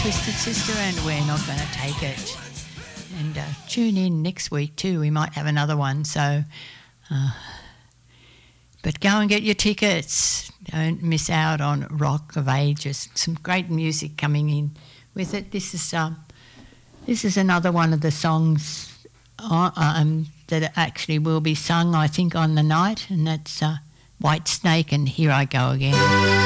Twisted Sister, and we're not going to take it. And tune in next week too. We might have another one. So, but go and get your tickets. Don't miss out on Rock of Ages. Some great music coming in with it. This is another one of the songs that actually will be sung, I think, on the night, and that's White Snake and Here I Go Again.